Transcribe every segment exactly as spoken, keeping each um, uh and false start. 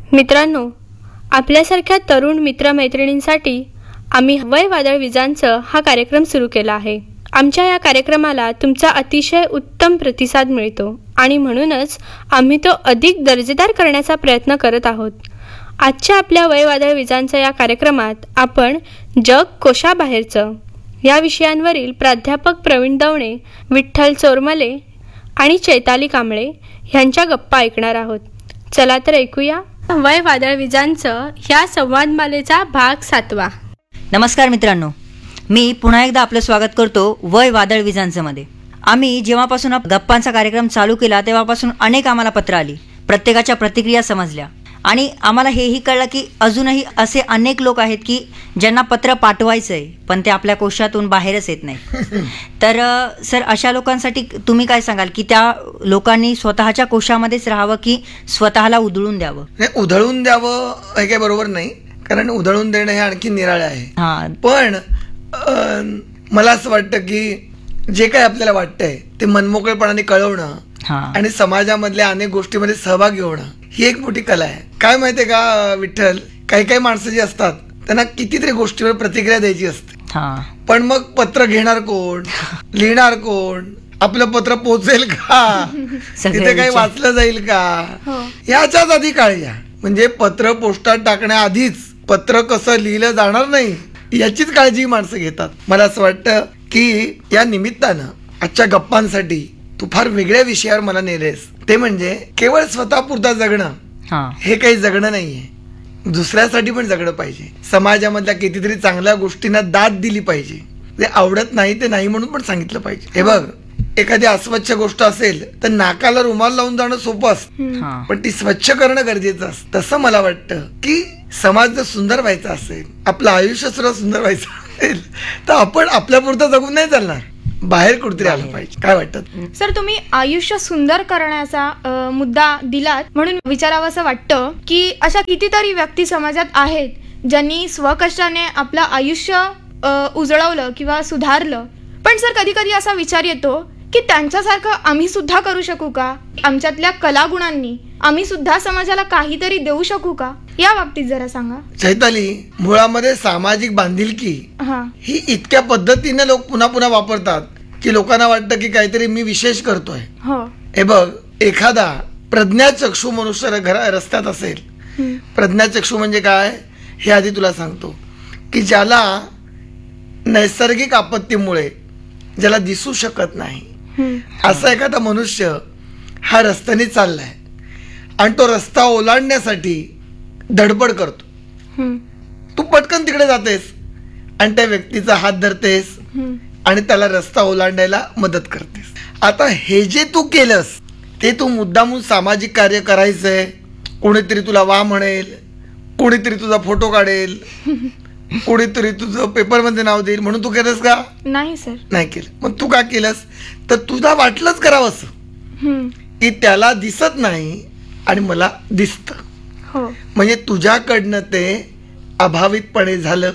मित्रांनो, आपल्यासारख्या तरुण मित्रमैत्रिणींसाठी आम्ही वय वादळ विजांचं हा कार्यक्रम सुरू केला आहे. आमच्या या कार्यक्रमाला तुमचा अतिशय उत्तम प्रतिसाद मिळतो आणि म्हणूनच आम्ही तो अधिक दर्जेदार करण्याचा प्रयत्न करत आहोत. आजच्या आपल्या वय वादळ विजांच्या या कार्यक्रमात आपण जग कोशाबाहेरचं या विषयांवरील प्राध्यापक प्रवीण दवणे, विठ्ठल चोरमले आणि चैताली कांबळे ह्यांच्या गप्पा ऐकणार आहोत. चला तर ऐकूया वय वादळ विजांचं ह्या संवादमालेचा भाग सातवा. नमस्कार मित्रांनो, मी पुन्हा एकदा आपलं स्वागत करतो वय वादळ विजांचं मध्ये. आम्ही जेव्हापासून गप्पांचा कार्यक्रम चालू केला तेव्हापासून अनेक आम्हाला पत्र आली, प्रत्येकाच्या प्रतिक्रिया समजल्या आणि आम्हाला हेही कळलं की अजूनही असे अनेक लोक आहेत की ज्यांना पत्र पाठवायचं आहे पण ते आपल्या कोशातून बाहेरच येत नाही. तर सर, अशा लोकांसाठी तुम्ही काय सांगाल की त्या लोकांनी स्वतःच्या कोशामध्येच राहावं की स्वतःला उधळून द्यावं? नाही, उधळून द्यावं हे काही बरोबर नाही, कारण उधळून देणं हे आणखी निराळे आहे. पण मला असं वाटतं की जे काही आपल्याला वाटतंय ते मनमोकळेपणाने कळवणं आणि समाजामधल्या अनेक गोष्टीमध्ये सहभागी होणं ही एक मोठी कला आहे. काय माहितीये का विठ्ठल, काही काही माणसं जी असतात त्यांना कितीतरी गोष्टीवर प्रतिक्रिया द्यायची असते, पण मग पत्र घेणार कोण, लिहिणार कोण, आपलं पत्र पोहोचेल का, तिथे काही वाचलं जाईल का, याच्याच आधी काळजी. म्हणजे पत्र पोस्टात टाकण्याआधीच पत्र कसं लिहिलं जाणार नाही याचीच काळजी माणसं घेतात. मला असं वाटतं की या निमित्तानं आजच्या गप्पांसाठी तू फार वेगळ्या विषयावर मला नेलेस, ते म्हणजे केवळ स्वतःपुरता जगणं हे काही जगणं नाहीये, दुसऱ्यासाठी पण जगणं पाहिजे. समाजामधल्या कितीतरी चांगल्या गोष्टींना दाद दिली पाहिजे. जे आवडत नाही ते नाही म्हणून पण सांगितलं पाहिजे. हे बघ, एखादी अस्वच्छ गोष्ट असेल तर नाकाला रुमाल लावून जाणं सोपं असतं, पण ती स्वच्छ करणं गरजेचं असतं. तसं मला वाटतं की समाज जर सुंदर व्हायचा असेल, आपलं आयुष्य सुद्धा सुंदर व्हायचं असेल तर आपण आपल्यापुरतं जगून नाही चालणार, बाहेर कुठेतरी आलं पाहिजे. काय वाटतं सर? तुम्ही आयुष्य सुंदर करण्याचा मुद्दा दिलात म्हणून विचारावं असं वाटतं की अशा कितीतरी व्यक्ती समाजात आहेत ज्यांनी स्वकष्टाने आपलं आयुष्य उजळवलं किंवा सुधारलं, पण सर कधी कधी असा विचार येतो की त्यांच्यासारखं आम्ही सुद्धा करू शकू का? आमच्यातल्या कलागुणांनी आम्ही सुद्धा समाजाला काहीतरी देऊ शकू का? या बाबतीत जरा सांगा. चैताली, मुळामध्ये सामाजिक बांधिलकी ही इतक्या पद्धतीने लोक पुन्हा पुन्हा वापरतात की लोकांना वाटतं की काहीतरी मी विशेष करतोय. हे बघ, एखादा प्रज्ञाचक्षू मनुष्य घरा रस्त्यात असेल, प्रज्ञाचक्षू म्हणजे काय हे आधी तुला सांगतो, की ज्याला नैसर्गिक आपत्तीमुळे ज्याला दिसू शकत नाही असा एखादा मनुष्य हा रस्त्याने चाललाय आणि तो रस्ता ओलांडण्यासाठी धडपड करतो. तू पटकन तिकडे जातेस आणि त्या व्यक्तीचा हात धरतेस आणि त्याला रस्ता ओलांडायला मदत करतेस. आता हे जे तू केलंस ते तू मुद्दामून सामाजिक कार्य करायचंय, कोणीतरी तुला वा म्हणेल, कोणीतरी तुझा फोटो काढेल, कोणीतरी तुझं पेपरमध्ये नाव देईल म्हणून तू केलंस का? नाही सर, नाही केलं. मग तू का केलंस? तर तुझा वाटलंच करावं असं की त्याला दिसत नाही आणि मला दिसतं, म्हणजे तुझ्याकडनं ते अभावितपणे झालं,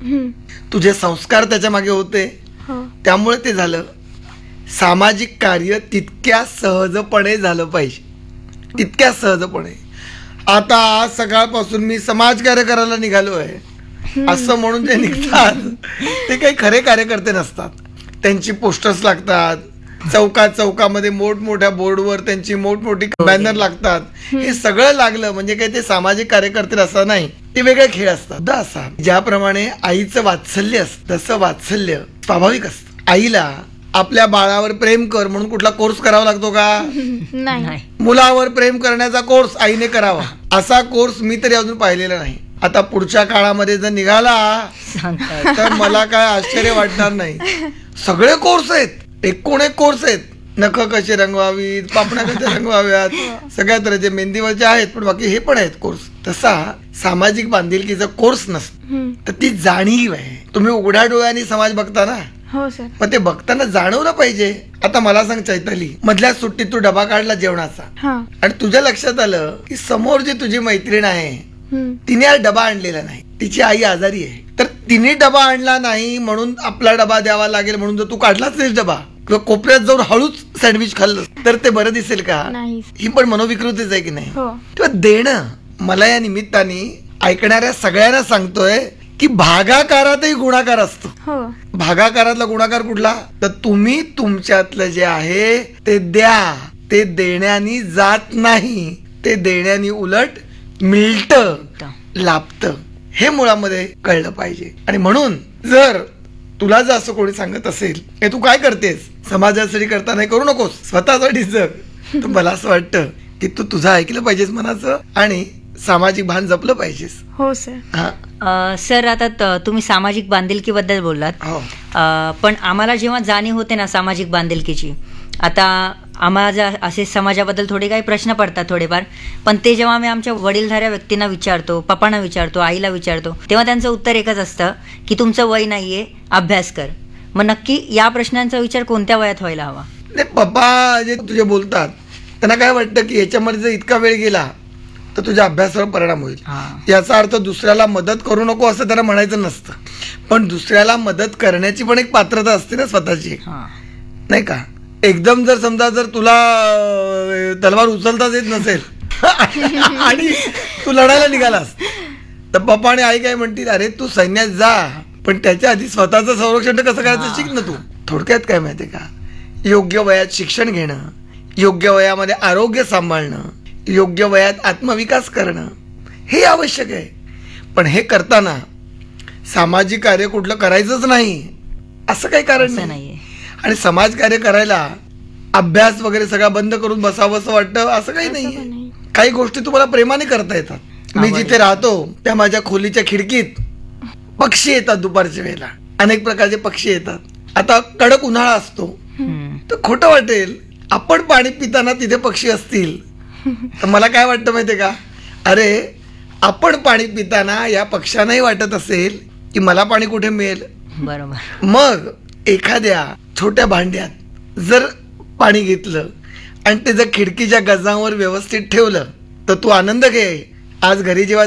तुझे संस्कार त्याच्या मागे होते त्यामुळे ते झालं. सामाजिक कार्य तितक्या सहजपणे झालं पाहिजे, तितक्या सहजपणे. आता आज सकाळपासून मी समाजकार्य करायला निघालो आहे असं म्हणून जे निघतात ते काही खरे कार्यकर्ते नसतात. त्यांची पोस्टर्स लागतात, चौकात चौकामध्ये मोठमोठ्या बोर्डवर त्यांची मोठमोठी बॅनर लागतात. हे सगळं लागलं म्हणजे काही ते सामाजिक कार्यकर्ते असं नाही, ते वेगळे खेळ असतात. असा ज्याप्रमाणे आईचं वात्सल्य असतं तसं वात्सल्य स्वाभाविक असतं. आईला आपल्या बाळावर प्रेम कर म्हणून कुठला कोर्स करावा लागतो का? नाही. मुलावर प्रेम करण्याचा कोर्स आईने करावा असा कोर्स मी तरी अजून पाहिलेला नाही. आता पुढच्या काळामध्ये जर निघाला तर मला काय आश्चर्य वाटणार नाही. सगळे कोर्स आहेत, एकूण एक कोर्स आहेत. नख कसे रंगवावीत, पापण्या कशा रंगवाव्यात, सगळ्या तऱ्हेचे मेहंदीवरचे आहेत, पण बाकी हे पण आहेत कोर्स. तसा सामाजिक बांधिलकीचा कोर्स नसतो, तर ती जाणीव आहे. तुम्ही उघड्या डोळ्यांनी समाज बघता ना, हो सर, पण ते बघताना जाणवलं पाहिजे. आता मला सांग चैताली, मधल्या सुट्टीत तू डबा काढला जेवणाचा आणि तुझ्या लक्षात आलं की समोर जी तुझी मैत्रीण आहे तिने आज डबा आणलेला नाही, तिची आई आजारी आहे, तर तिने डबा आणला नाही म्हणून आपला डबा द्यावा लागेल म्हणून जर तू काढलाच नाही डबा किंवा कोपऱ्यात जाऊन हळूच सँडविच खाल्लं तर ते बरं दिसेल का? ही पण मनोविकृतीच आहे की नाही? तेव्हा देणं मला या निमित्ताने ऐकणाऱ्या सगळ्यांना सांगतोय की भागाकारातही गुणाकार असतो. हो. भागाकारातला गुणाकार कुठला? तर तुम्ही तुमच्यातलं जे आहे ते द्या. ते देण्यानी जात नाही, ते देण्यानी उलट मिळतं, लाभतं. हे मुळामध्ये कळलं पाहिजे. आणि म्हणून जर तुला जर असं कोणी सांगत असेल हे तू काय करतेस, समाजासाठी करता नाही, करू नकोस, स्वतःसाठी जग, तर मला असं वाटतं की तू तुझं ऐकलं पाहिजेस मनाचं आणि सामाजिक भान जपलं पाहिजेस. हो सर. हा. अ, सर आता त- तुम्ही सामाजिक बांधिलकीबद्दल बोललात. हो. अ, पण आम्हाला जेव्हा जाणीव होते ना सामाजिक बांधिलकीची, आता आम्हाला जर असे समाजाबद्दल थोडे काही प्रश्न पडतात थोडेफार, पण ते जेव्हा आम्ही आमच्या वडीलधाऱ्या व्यक्तींना विचारतो, पप्पांना विचारतो, आईला विचारतो, तेव्हा त्यांचं उत्तर एकच असतं की तुमचं वय नाहीये, अभ्यास कर. मग नक्की या प्रश्नांचा विचार कोणत्या वयात व्हायला हवा? नाही, पप्पा जे तुझे बोलतात त्यांना काय वाटतं की याच्यामध्ये जर इतका वेळ गेला तर तुझ्या अभ्यासावर परिणाम होईल. याचा अर्थ दुसऱ्याला मदत करू नको असं त्यांना म्हणायचं नसतं, पण दुसऱ्याला मदत करण्याची पण एक पात्रता असते ना स्वतःची, नाही का? एकदम जर समजा जर तुला अं, तलवार उचलताच येत नसेल आणि तू लढायला निघालास तर पप्पा आणि आई काय म्हणतील, अरे तू सैन्यात जा, पण त्याच्या आधी स्वतःचं संरक्षण कसं करायचं शिक ना तू. थोडक्यात काय माहितीये का, योग्य वयात शिक्षण घेणं, योग्य वयामध्ये आरोग्य सांभाळणं, योग्य वयात आत्मविकास करणं हे आवश्यक आहे. पण हे करताना सामाजिक कार्य कुठलं करायचंच नाही असं काही कारण नाही. आणि समाज कार्य करायला अभ्यास वगैरे सगळा बंद करून बसावं असं वाटतं असं काही नाहीये. काही गोष्टी तुम्हाला प्रेमाने करता येतात. मी जिथे राहतो त्या माझ्या खोलीच्या खिडकीत पक्षी येतात दुपारच्या वेळेला, अनेक प्रकारचे पक्षी येतात. आता कडक उन्हाळा असतो तर खोटं वाटेल, आपण पाणी पिताना तिथे पक्षी असतील तर मला काय वाटतं माहितीये का, अरे आपण पाणी पिताना या पक्ष्यांनाही वाटत असेल की मला पाणी कुठे मिळेल. बरोबर. मग एखाद्या छोट्या भांड्यात जर पाणी घेतलं आणि ते जर खिडकीच्या गजावर व्यवस्थित ठेवलं तर तू आनंद घे. आज घरी जेव्हा